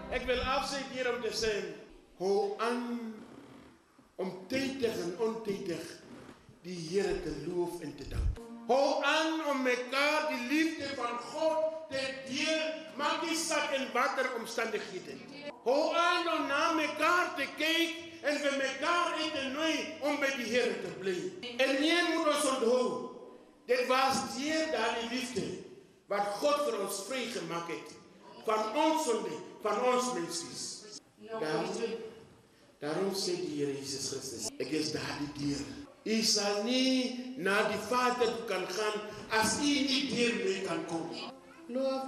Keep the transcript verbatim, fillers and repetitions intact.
Ek wil afsluit hier om te sê, hou aan om tydig en ontydig die Here te loof en te dank. Hou aan om mekaar die liefde van God te deel, maak nie saak in watter omstandighede. Hou aan om na mekaar te kyk en vir mekaar uit te nooi om by die Here te bly. En een moet ons onthou, dit was deur daardie liefde wat God vir ons vrygemaak het van ons sonde, van ons mensies. Daarom, daarom sê die Here Jesus Christus, ek is daardie deur. U sal nie na die Vader kan gaan as u nie deur my kan kom. Loof